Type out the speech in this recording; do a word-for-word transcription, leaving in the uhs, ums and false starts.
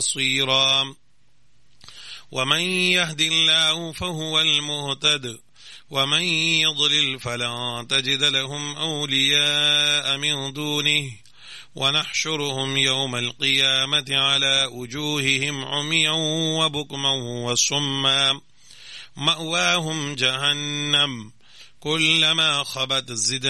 بصيرا ومن يهد الله فهو المهتد ومن يضلل فلا تجد لهم أولياء من دونه ونحشرهم يوم القيامة على وجوههم عميا وبكما وصما مأواهم جهنم كلما خبت زدناهم